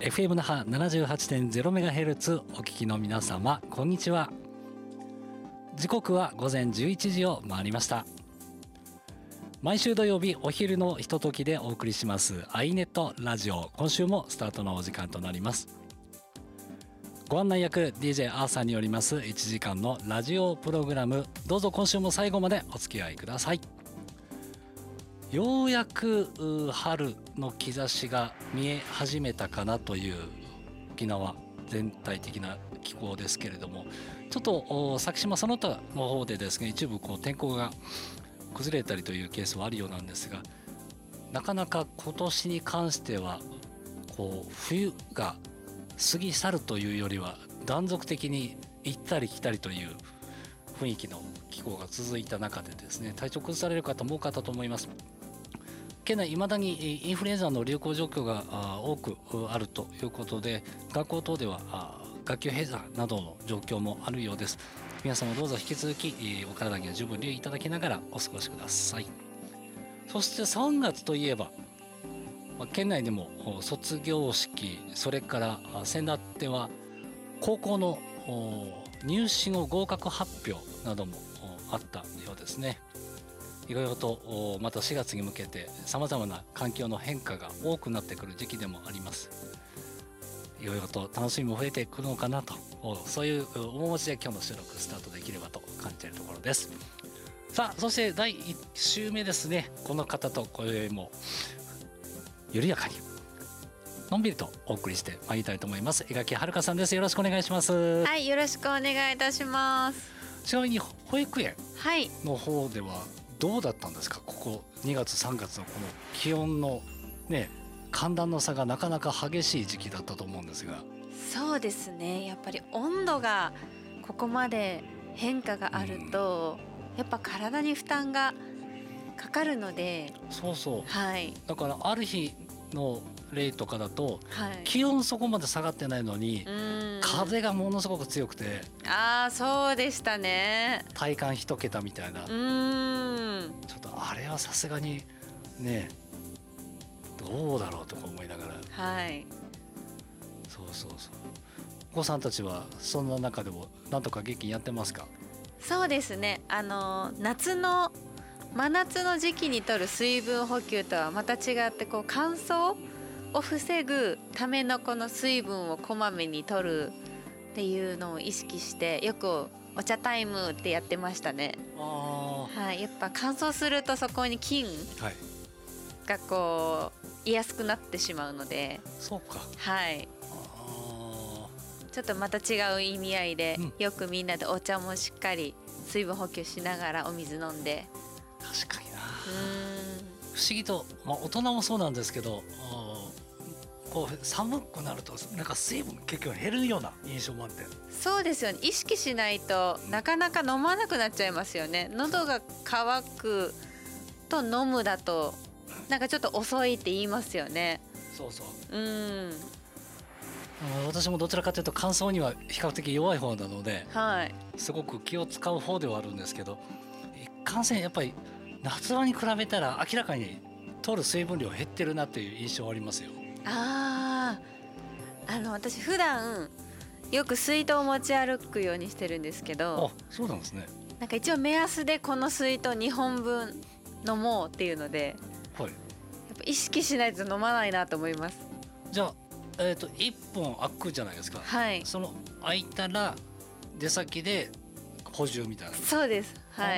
FM 那覇 78.0MHz お聞きの皆様、こんにちは。時刻は午前11時を回りました。毎週土曜日お昼のひとときでお送りしますアイネットラジオ、今週もスタートのお時間となります。ご案内役 DJ アーサーによります1時間のラジオプログラム、どうぞ今週も最後までお付き合いください。ようやく春の兆しが見え始めたかなという沖縄全体的な気候ですけれども、ちょっと先島その他の方でですね、一部天候が崩れたりというケースはあるようなんですが、なかなか今年に関しては冬が過ぎ去るというよりは断続的に行ったり来たりという雰囲気の気候が続いた中でですね、体調崩される方も多かったと思います。県内いまだにインフルエンザの流行状況が多くあるということで、学校等では学級閉鎖などの状況もあるようです。皆様どうぞ引き続きお体には十分留意いただきながらお過ごしください。そして3月といえば県内でも卒業式、それから先だっては高校の入試の合格発表などもあったようですね。いろいろとまた4月に向けてさまざまな環境の変化が多くなってくる時期でもあります。いろいろと楽しみも増えてくるのかなと、そういう面持ちで今日の収録スタートできればと感じているところです。さあ、そして第1週目ですね。この方と今宵も緩やかにのんびりとお送りしてまいりたいと思います。江垣はるかさんです。よろしくお願いします。 はい、よろしくお願いいたします。 ちなみに保育園の方ではどうだったんですか。ここ2月3月のこの気温のね、寒暖の差がなかなか激しい時期だったと思うんですが。 そうですね、やっぱり温度がここまで変化があると、やっぱ体に負担がかかるので。 そうそう、 はい、 だからある日の例とかだと、 はい、 気温そこまで下がってないのに風がものすごく強くて、 そうでしたね。 体感1桁みたいな。ちょっとあれはさすがにね、どうだろうとか思いながら。 はい、 そうそうそう。お子さんたちはそんな中でもなんとか元気にやってますか。 そうですね、真夏の時期に摂る水分補給とはまた違って、乾燥を防ぐためのこの水分をこまめに摂るっていうのを意識して、よくお茶タイムってやってましたね。はい、やっぱ乾燥するとそこに菌が居やすくなってしまうので。 そうか。 はい、ちょっとまた違う意味合いで、よくみんなでお茶もしっかり水分補給しながらお水飲んで。 確かにな。不思議と、大人もそうなんですけど、寒くなるとなんか水分結構減るような印象もあって。 そうですよね、意識しないとなかなか飲まなくなっちゃいますよね。喉が渇くと飲むだとなんかちょっと遅いって言いますよね。 そうそう。私もどちらかというと乾燥には比較的弱い方なので、すごく気を使う方ではあるんですけど、一貫性やっぱり夏場に比べたら明らかに取る水分量減ってるなっていう印象はありますよ。 私普段よく水筒を持ち歩くようにしてるんですけど。 そうなんですね。 なんか一応目安でこの水筒2本分飲もうっていうので、やっぱ意識しないと飲まないなと思います。 じゃあ、1本空くじゃないですか。その空いたら出先で補充みたいな。 そうです。はい。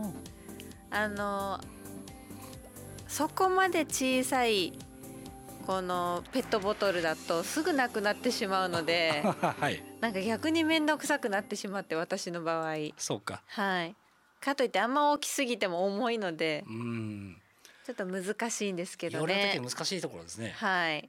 そこまで小さいこのペットボトルだとすぐなくなってしまうので、なんか逆に面倒くさくなってしまって、私の場合。 そうか。 かといってあんま大きすぎても重いので、ちょっと難しいんですけどね。 容量的に難しいところですね。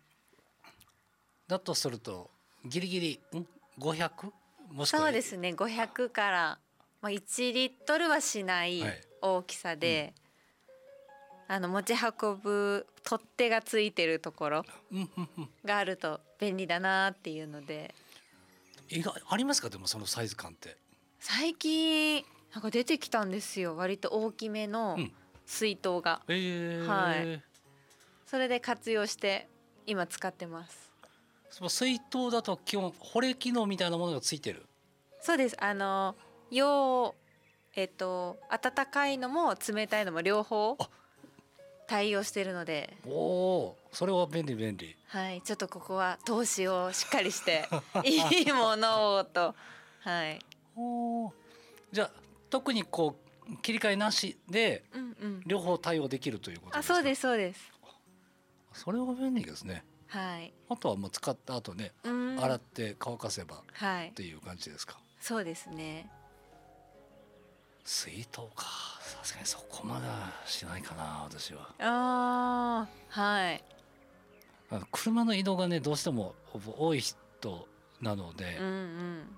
だとするとギリギリ500、もしくは。そうですね、500から1リットルはしない大きさで、持ち運ぶ取っ手がついてるところがあると便利だなっていうので。 ありますか。でもそのサイズ感って最近なんか出てきたんですよ。割と大きめの水筒が。それで活用して今使ってます。 その水筒だと基本保冷機能みたいなものがついてる。 そうです。用温かいのも冷たいのも両方あ対応してるので、 おお、それは便利便利。 はい、ちょっとここは投資をしっかりしていいものをと、はい、 おー、じゃあ特にこう切り替えなしでうんうん、 両方対応できるということですか。 そうですそうです。 それは便利ですね。 はい、 あとはもう使った後ね、洗って乾かせばっはい、 ていう感じですか。 そうですね。 水筒か、さすがにそこまではしないかな私は。 はい。 車の移動がねどうしても多い人なので、 うんうん。 なんか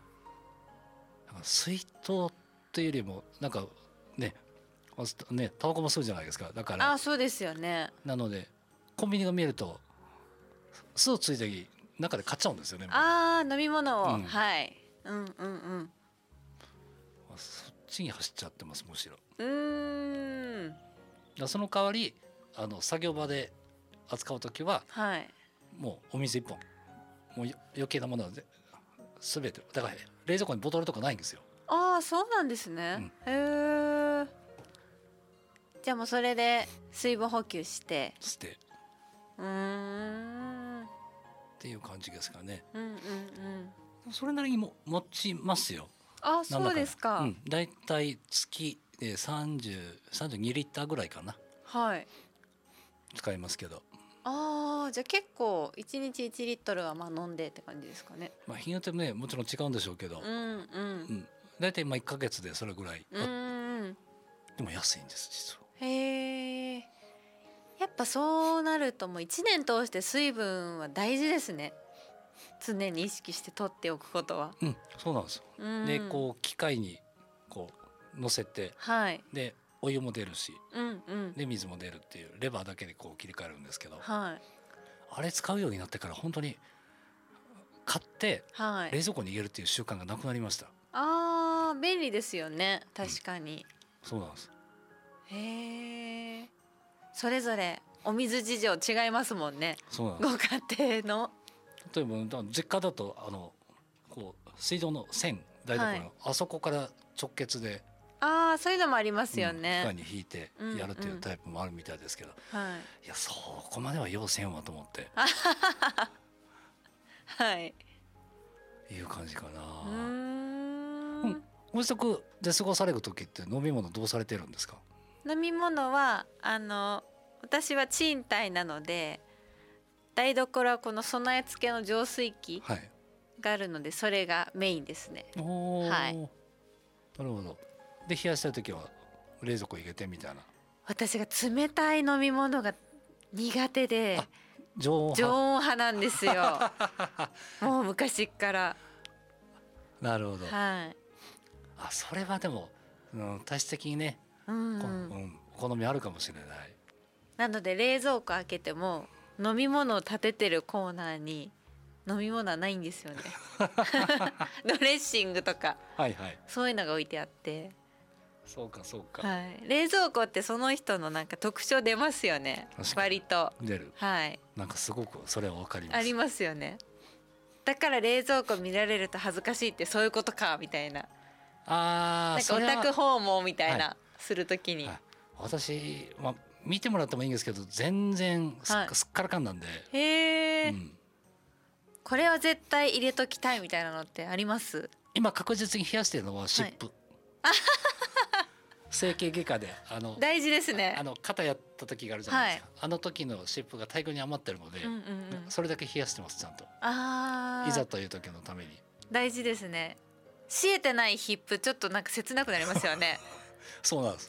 水筒っていうよりもなんかねタバコも吸うじゃないですか。だからそうですよね。 なのでコンビニが見えると酢をついたり中で買っちゃうんですよね。 飲み物を、 うんはい。うんうんうん。 そっちに走っちゃってますむしろ。 だだその代わり作業場で扱う時ははい。 もうお水一本、もう余計なものは全てだから冷蔵庫にボトルとかないんですよ。 そうなんですね。へえ。じゃあもうそれで水分補給して。 捨てうーん。 っていう感じですかね。 うんうんうん。 それなりにも持ちますよ。 そうですか。 だいたい月で32リッターぐらいかなはい。 使いますけど、 じゃあ結構1日1リットルは飲んでって感じですかね。 日によってねもちろん違うんでしょうけど、だいたい1ヶ月でそれぐらい、でも安いんです実は。 へえ。やっぱそうなるともう1年通して水分は大事ですね。常に意識して取っておくことは。 そうなんですよ。でこう機械にこう乗せて、 はい、 でお湯も出るし、 うんで水も出るっていうレバーだけでこう切り替えるんですけど、 はい、 あれ使うようになってから本当に買ってはい、 冷蔵庫に入れるっていう習慣がなくなりました。 便利ですよね。確かに。 そうなんです。 へえ。それぞれお水事情違いますもんね。 そうなんです。 ご家庭の。 例えば実家だとこう水道の線台所の、あそこから直結でそういうのもありますよね。 機械に引いてやるっていうタイプもあるみたいですけど、いやそこまでは要せんわと思ってはいいう感じかな。ご自宅で過ごされる時って飲み物どうされてるんですか？ 飲み物は私は賃貸なので台所はこの備え付けの浄水器があるので、それがメインですね。はい、 なるほど。で冷やしたい時は冷蔵庫入れてみたいな。 私が冷たい飲み物が苦手で常温派なんですよもう昔から。 なるほど。 はい。 それはでも、体質的にね、好みあるかもしれない。 なので冷蔵庫開けても飲み物を立ててるコーナーに飲み物はないんですよねドレッシングとか、そういうのが置いてあって。 そうかそうか、 冷蔵庫ってその人のなんか特徴出ますよね。割と出る。なんかすごくそれは分かります。 ありますよね。だから冷蔵庫見られると恥ずかしいってそういうことかみたいな。なんかオタク訪問みたいな、するときに、 私、見てもらってもいいんですけど全然すっからかんなんで、 へえ、これは絶対入れときたいみたいなのってあります？ 今確実に冷やしてるのは湿布、整形外科で大事ですね。 肩やった時があるじゃないですか、あの時の湿布が大量に余ってるので、それだけ冷やしてますちゃんと。いざという時のために大事ですね。冷えてないヒップちょっとなんか切なくなりますよねそうなんです。